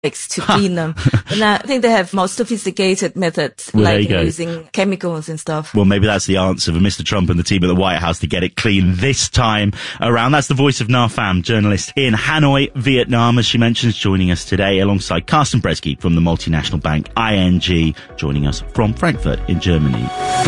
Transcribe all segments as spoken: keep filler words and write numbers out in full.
to clean them. And I think they have more sophisticated methods, well, like using chemicals and stuff. Well, maybe that's the answer for Mister Trump and the team at the White House to get it clean this time around. That's the voice of Na Pham, journalist in Hanoi, Vietnam, as she mentions, joining us today alongside Carsten Bresky from the multinational bank I N G, joining us from Frankfurt in Germany.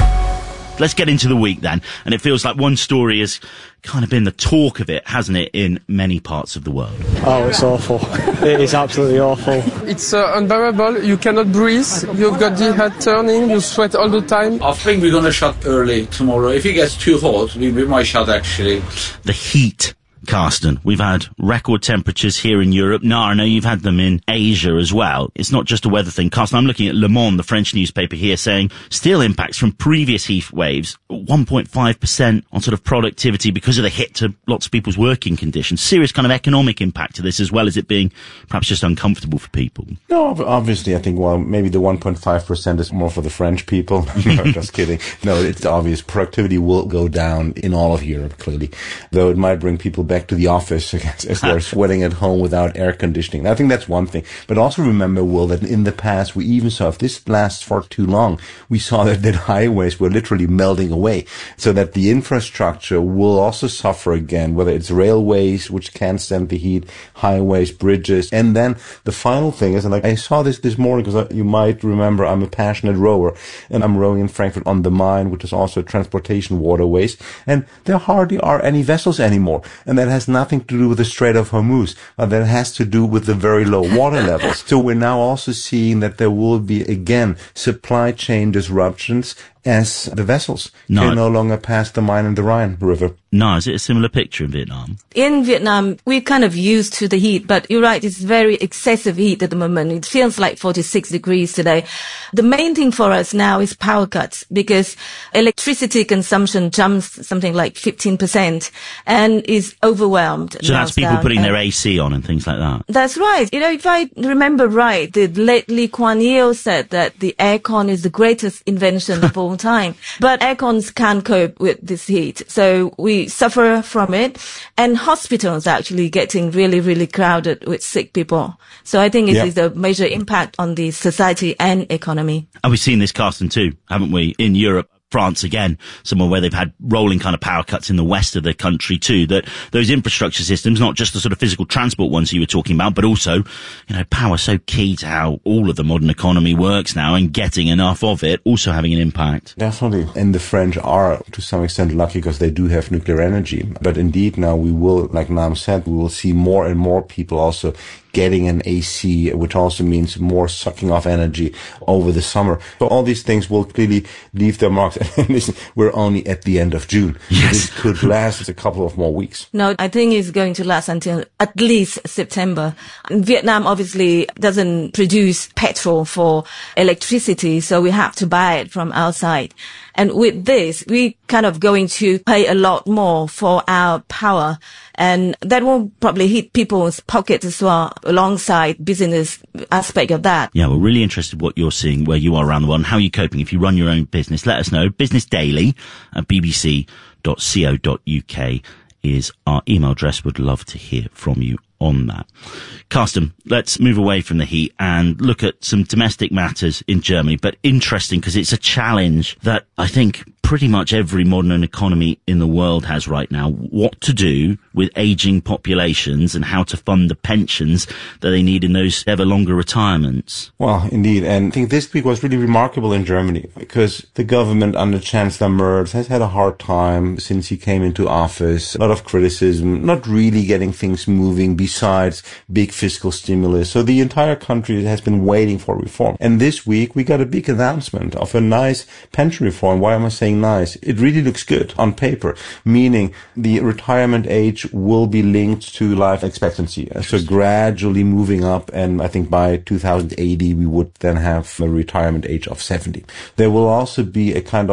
Let's get into the week then. And it feels like one story has kind of been the talk of it, hasn't it, in many parts of the world? Oh, it's awful. It is absolutely awful. It's uh, unbearable. You cannot breathe. You've got the head turning. You sweat all the time. I think we're going to shut early tomorrow. If it gets too hot, we, we might shut actually. The heat. Carsten, we've had record temperatures here in Europe. No, I know you've had them in Asia as well. It's not just a weather thing. Carsten, I'm looking at Le Monde, the French newspaper here, saying still impacts from previous heat waves, one point five percent on sort of productivity because of the hit to lots of people's working conditions. Serious kind of economic impact to this, as well as it being perhaps just uncomfortable for people. No, obviously, I think, well, maybe the one point five percent is more for the French people. No, just kidding. No, it's obvious. Productivity will go down in all of Europe, clearly, though it might bring people back back to the office as they're sweating at home without air conditioning. I think that's one thing. But also remember, Will, that in the past we even saw, if this lasts for too long, we saw that, that highways were literally melting away. So that the infrastructure will also suffer again, whether it's railways, which can't stand the heat, highways, bridges. And then the final thing is, and like I saw this this morning, because you might remember I'm a passionate rower, and I'm rowing in Frankfurt on the Main, which is also transportation waterways. And there hardly are any vessels anymore. And that has nothing to do with the Strait of Hormuz, but that has to do with the very low water levels. So we're now also seeing that there will be, again, supply chain disruptions as the vessels no. can no longer pass the Main and the Rhine River. No, is it a similar picture in Vietnam? In Vietnam, we're kind of used to the heat, but you're right, it's very excessive heat at the moment. It feels like forty-six degrees today. The main thing for us now is power cuts, because electricity consumption jumps something like fifteen percent and is overwhelmed. So that's people putting their A C on and things like that? That's right. You know, if I remember right, the late Lee Kuan Yew said that the aircon is the greatest invention of all time. But aircons can't cope with this heat. So we suffer from it. And hospitals are actually getting really, really crowded with sick people. So I think it yeah. is a major impact on the society and economy. And we've seen this, Carsten, too, haven't we, in Europe? France again, somewhere where they've had rolling kind of power cuts in the west of the country too, that those infrastructure systems, not just the sort of physical transport ones you were talking about, but also, you know, power so key to how all of the modern economy works now, and getting enough of it also having an impact. Definitely. And the French are to some extent lucky because they do have nuclear energy. But indeed now we will, like Nam said, we will see more and more people also getting an A C, which also means more sucking off energy over the summer. So all these things will clearly leave their marks. And listen, we're only at the end of June. Yes. This could last a couple of more weeks. No, I think it's going to last until at least September. Vietnam obviously doesn't produce petrol for electricity, so we have to buy it from outside. And with this, we kind of going to pay a lot more for our power. And that will probably hit people's pockets as well, alongside business aspect of that. Yeah, we're really interested what you're seeing, where you are around the world, and how you're coping. If you run your own business, let us know. Business Daily at b b c dot co dot u k is our email address. Would love to hear from you on that. Carsten, let's move away from the heat and look at some domestic matters in Germany, but interesting because it's a challenge that I think pretty much every modern economy in the world has right now. What to do with aging populations and how to fund the pensions that they need in those ever longer retirements. Well, indeed. And I think this week was really remarkable in Germany because the government under Chancellor Merz has had a hard time since he came into office. A lot of criticism, not really getting things moving besides big fiscal stimulus. So the entire country has been waiting for reform. And this week we got a big announcement of a nice pension reform. Why am I saying nice? It really looks good on paper, meaning the retirement age will be linked to life expectancy. So gradually moving up, and I think by two thousand eighty we would then have a retirement age of seventy. There will also be a kind of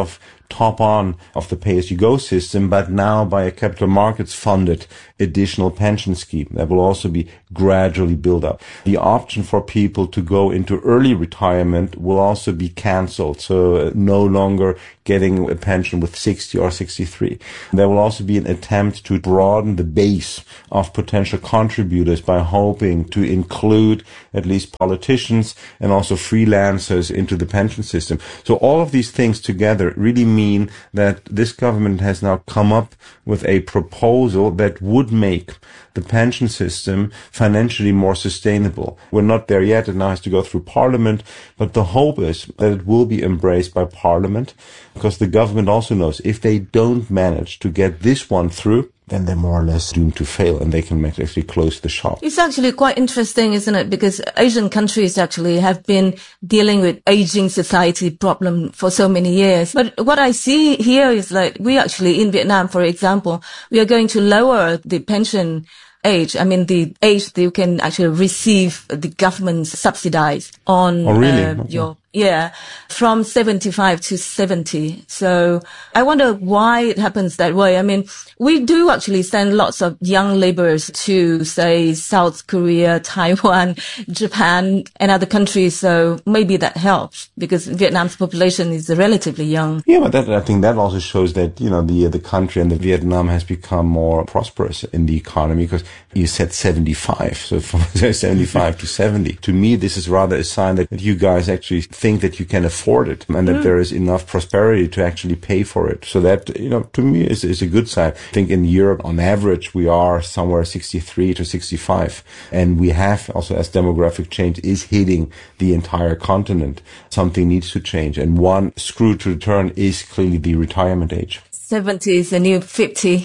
top on of the pay-as-you-go system, but now by a capital markets funded additional pension scheme that will also be gradually built up. The option for people to go into early retirement will also be cancelled, so uh, no longer getting a pension with sixty or sixty-three. There will also be an attempt to broaden the base of potential contributors by hoping to include at least politicians and also freelancers into the pension system. So all of these things together really mean that this government has now come up with a proposal that would make the pension system financially more sustainable. We're not there yet. It now has to go through Parliament, but the hope is that it will be embraced by Parliament, because the government also knows if they don't manage to get this one through, then they're more or less doomed to fail and they can actually close the shop. It's actually quite interesting, isn't it? Because Asian countries actually have been dealing with aging society problem for so many years. But what I see here is like we actually in Vietnam, for example, we are going to lower the pension age. I mean, the age that you can actually receive the government's subsidies on oh, really? uh, okay. your Yeah, from seventy-five to seventy. So I wonder why it happens that way. I mean, we do actually send lots of young laborers to, say, South Korea, Taiwan, Japan, and other countries. So maybe that helps because Vietnam's population is relatively young. Yeah, but that, I think that also shows that, you know, the the country and the Vietnam has become more prosperous in the economy, because you said seventy-five. So from seventy-five to seventy. To me, this is rather a sign that you guys actually think that you can afford it and that mm. there is enough prosperity to actually pay for it. So that, you know, to me is, is a good sign. I think in Europe, on average, we are somewhere sixty-three to sixty-five. And we have also, as demographic change is hitting the entire continent, something needs to change. And one screw to turn is clearly the retirement age. seventy is the new fifty.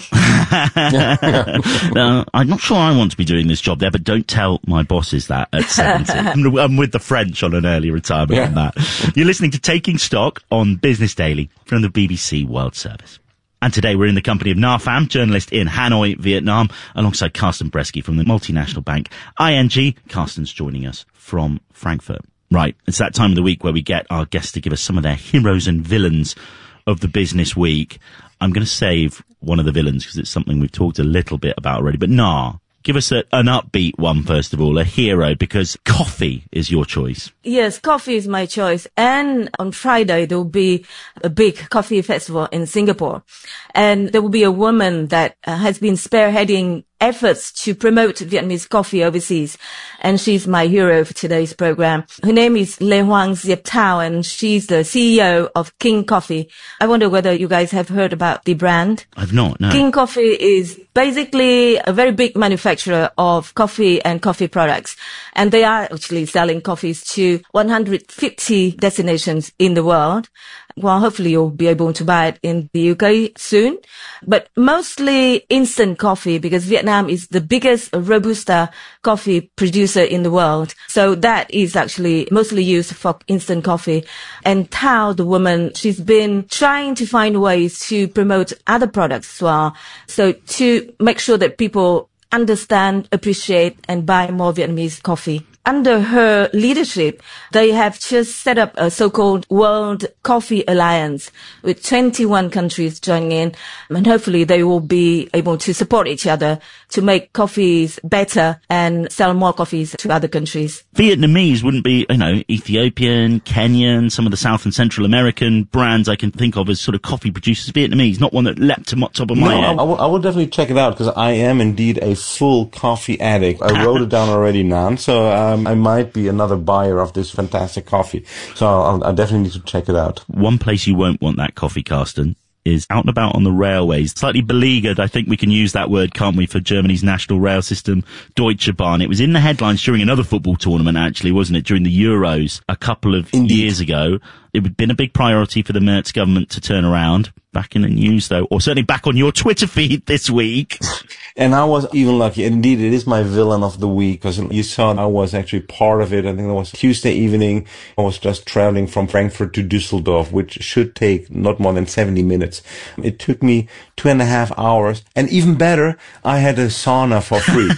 Now, I'm not sure I want to be doing this job there, but don't tell my bosses that at seventy. I'm with the French on an early retirement yeah. on that. You're listening to Taking Stock on Business Daily from the B B C World Service. And today we're in the company of Na Pham, journalist in Hanoi, Vietnam, alongside Carsten Bresky from the multinational bank I N G. Carsten's joining us from Frankfurt. Right, it's that time of the week where we get our guests to give us some of their heroes and villains of the business week. I'm going to save one of the villains because it's something we've talked a little bit about already. But Na, give us a, an upbeat one, first of all, a hero, because coffee is your choice. Yes, coffee is my choice. And on Friday, there will be a big coffee festival in Singapore. And there will be a woman that uh, has been spearheading efforts to promote Vietnamese coffee overseas. And she's my hero for today's program. Her name is Lê Hoàng Diệp Thao, and she's the C E O of King Coffee. I wonder whether you guys have heard about the brand. I've not, no. King Coffee is basically a very big manufacturer of coffee and coffee products. And they are actually selling coffees to one hundred fifty destinations in the world. Well, hopefully you'll be able to buy it in the U K soon. But mostly instant coffee, because Vietnam is the biggest Robusta coffee producer in the world. So that is actually mostly used for instant coffee. And Thao, the woman, she's been trying to find ways to promote other products as well. So to make sure that people understand, appreciate, and buy more Vietnamese coffee. Under her leadership, they have just set up a so-called World Coffee Alliance with twenty-one countries joining in, and hopefully they will be able to support each other to make coffees better and sell more coffees to other countries. Vietnamese wouldn't be, you know, Ethiopian, Kenyan, some of the South and Central American brands I can think of as sort of coffee producers. Vietnamese, not one that leapt to the top of my no, head. I will, I will definitely check it out, because I am indeed a full coffee addict. I wrote it down already, Nan, so um, I might be another buyer of this fantastic coffee. So I'll, I'll definitely need to check it out. One place you won't want that coffee, Carsten, is out and about on the railways. Slightly beleaguered, I think we can use that word, can't we, for Germany's national rail system, Deutsche Bahn. It was in the headlines during another football tournament, actually, wasn't it, during the Euros a couple of Indeed. years ago. It had been a big priority for the Merz government to turn around. Back in the news, though, or certainly back on your Twitter feed this week. And I was even lucky. Indeed, it is my villain of the week, because you saw I was actually part of it. I think it was Tuesday evening. I was just traveling from Frankfurt to Düsseldorf, which should take not more than seventy minutes. It took me two and a half hours. And even better, I had a sauna for free,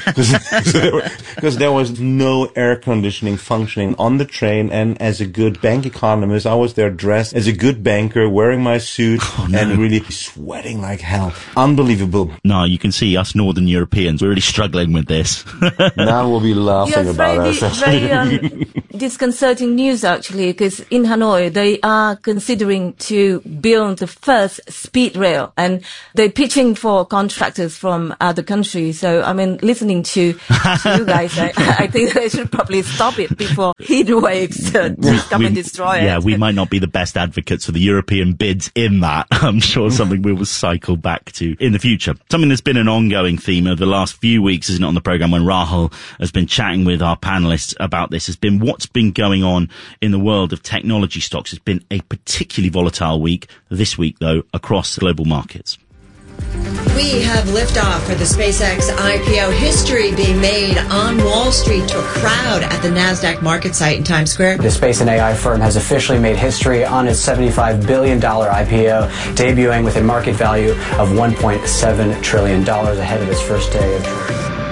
because there was no air conditioning functioning on the train. And as a good bank economist, I was was there dressed as a good banker, wearing my suit oh, no. and really sweating like hell. Unbelievable. No, you can see us Northern Europeans, we're really struggling with this. Now we'll be laughing yeah, about very, us. very um, disconcerting news, actually, because in Hanoi, they are considering to build the first speed rail, and they're pitching for contractors from other countries. So, I mean, listening to, to you guys, I, I think they should probably stop it before heat waves uh, come we, and destroy it. Yeah, we might not be the best advocates for the European bids in that. I'm sure something we will cycle back to in the future. Something that's been an ongoing theme over the last few weeks, isn't it, on the programme when Rahul has been chatting with our panellists about this, has been what's been going on in the world of technology stocks. It's been a particularly volatile week this week, though, across global markets. We have liftoff for the SpaceX I P O. History being made on Wall Street to a crowd at the NASDAQ market site in Times Square. The space and A I firm has officially made history on its seventy-five billion dollars I P O, debuting with a market value of one point seven trillion dollars ahead of its first day of trading.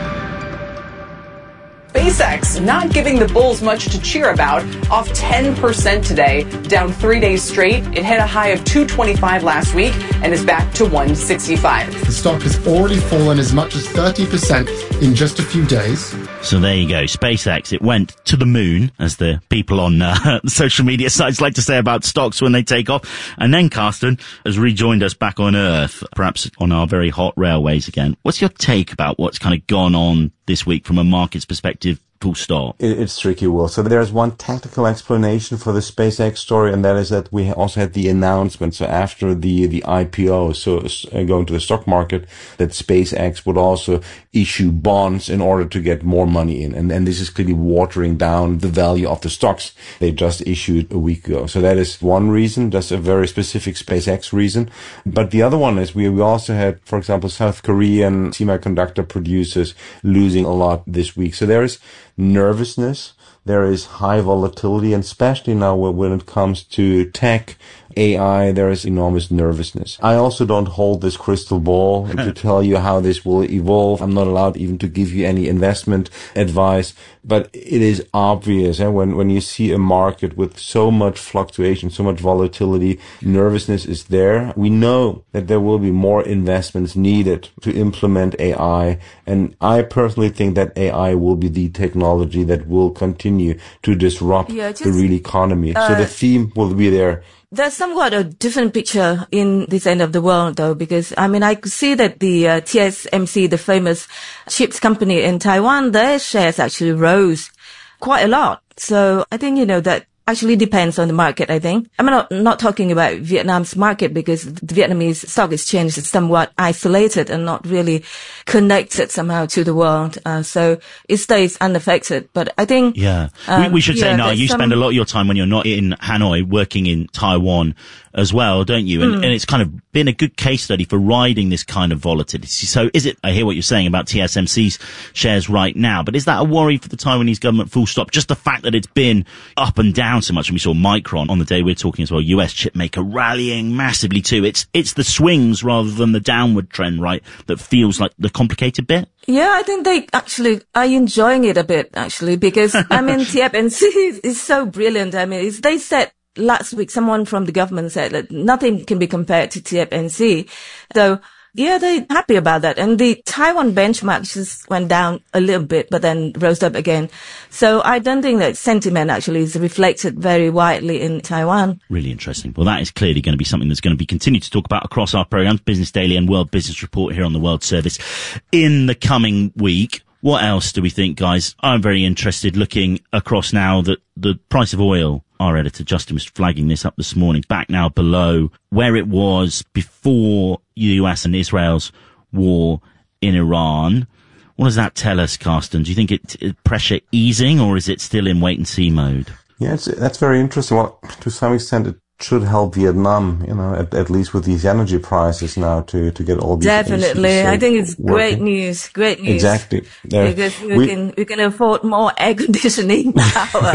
SpaceX not giving the bulls much to cheer about, off ten percent today, down three days straight. It hit a high of two twenty-five last week and is back to one sixty-five. The stock has already fallen as much as thirty percent in just a few days. So there you go, SpaceX. It went to the moon, as the people on uh, social media sites like to say about stocks when they take off. And then Carsten has rejoined us back on Earth, perhaps on our very hot railways again. What's your take about what's kind of gone on this week from a market's perspective? Full stop. It, it's tricky, Will. So there's one tactical explanation for the SpaceX story, and that is that we also had the announcement. So after the the I P O, so uh, going to the stock market, that SpaceX would also issue bonds in order to get more money in, and and this is clearly watering down the value of the stocks they just issued a week ago. So that is one reason. That's a very specific SpaceX reason. But the other one is we we also had, for example, South Korean semiconductor producers losing a lot this week. So there is nervousness, there is high volatility, and especially now when it comes to tech, A I, there is enormous nervousness. I also don't hold this crystal ball to tell you how this will evolve. I'm not allowed even to give you any investment advice, but it is obvious eh, when, when you see a market with so much fluctuation, so much volatility, nervousness is there. We know that there will be more investments needed to implement A I, and I personally think that A I will be the technology that will continue to disrupt yeah, just, the real economy. Uh, so the theme will be there. There's somewhat a different picture in this end of the world, though, because, I mean, I could see that the uh, T S M C, the famous chips company in Taiwan, their shares actually rose quite a lot. So I think, you know, that actually depends on the market, I think. I'm not, not talking about Vietnam's market because the Vietnamese stock exchange is somewhat isolated and not really connected somehow to the world. Uh, so it stays unaffected. But I think... Yeah. Um, we, we should say, yeah, no, you some... spend a lot of your time when you're not in Hanoi working in Taiwan as well, don't you? And, mm. and it's kind of been a good case study for riding this kind of volatility. So is it, I hear what you're saying about T S M C's shares right now, but is that a worry for the Taiwanese government, full stop? Just the fact that it's been up and down so much, and we saw Micron on the day we're talking as well, U S chip maker rallying massively too. It's, it's the swings rather than the downward trend, right, that feels like the complicated bit? Yeah, I think they actually are enjoying it a bit, actually, because, I mean, T S M C is, is so brilliant. I mean, it's, they said last week, someone from the government said that nothing can be compared to T S M C. So, yeah, they're happy about that. And the Taiwan benchmark just went down a little bit, but then rose up again. So I don't think that sentiment actually is reflected very widely in Taiwan. Really interesting. Well, that is clearly going to be something that's going to be continued to talk about across our programs, Business Daily and World Business Report here on the World Service in the coming week. What else do we think, guys? I'm very interested looking across now that the price of oil, our editor Justin was flagging this up this morning, back now below where it was before the U S and Israel's war in Iran. What does that tell us, Carsten? Do you think it, it pressure easing, or is it still in wait and see mode? Yeah, it's, that's very interesting. Well, to some extent, it should help Vietnam, you know, at, at least with these energy prices now to, to get all these. Definitely. uh, I think it's working. great news. Great news. Exactly. There, because we, we can, we can afford more air conditioning power.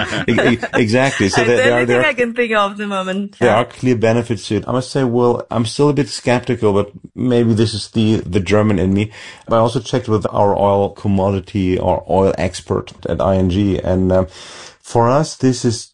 Exactly. So there, there are, there are, are, I can think of at the moment. there are clear benefits to it. I must say, Will, I'm still a bit skeptical, but maybe this is the, the German in me. But I also checked with our oil commodity or oil expert at I N G, and, um, for us, this is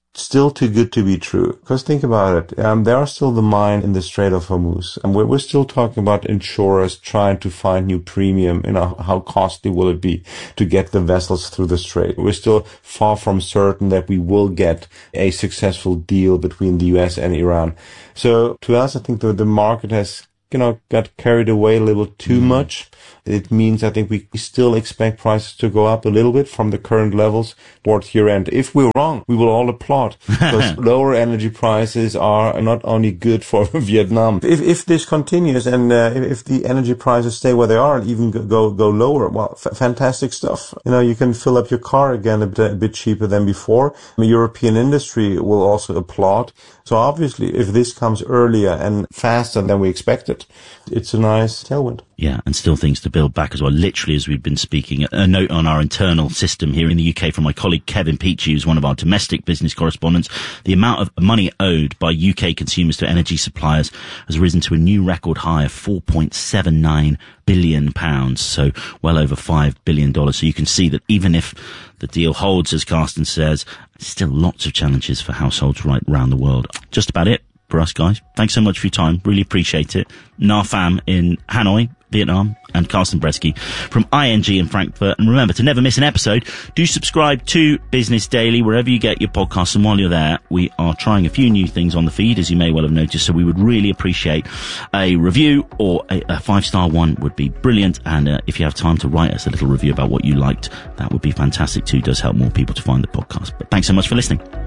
still too good to be true. Because think about it. Um, there are still the mine in the Strait of Hormuz. And we're, we're still talking about insurers trying to find new premium. You know, how costly will it be to get the vessels through the strait? We're still far from certain that we will get a successful deal between the U S and Iran. So to us, I think the, the market has, you know, got carried away a little too much. It means I think we still expect prices to go up a little bit from the current levels towards year end. If we're wrong, we will all applaud, because lower energy prices are not only good for Vietnam. If if this continues and uh, if the energy prices stay where they are and even go go lower, well, f- fantastic stuff. You know, you can fill up your car again a bit, a bit cheaper than before. The European industry will also applaud. So obviously, if this comes earlier and faster than we expected, it's a nice tailwind. Yeah, and still things to build back as well. Literally, as we've been speaking, a note on our internal system here in the U K from my colleague Kevin Peachy, who's one of our domestic business correspondents. The amount of money owed by U K consumers to energy suppliers has risen to a new record high of four point seven nine billion pounds, so well over five billion dollars. So you can see that even if the deal holds, as Carsten says, still lots of challenges for households right around the world. Just about it for us, guys. Thanks so much for your time. Really appreciate it. Na Pham in Hanoi, Vietnam, and Carsten Bresky from I N G in Frankfurt. And remember to never miss an episode. Do subscribe to Business Daily wherever you get your podcasts. And while you're there, we are trying a few new things on the feed, as you may well have noticed. So we would really appreciate a review, or a, a five-star one would be brilliant. And uh, if you have time to write us a little review about what you liked, that would be fantastic too. It does help more people to find the podcast. But thanks so much for listening.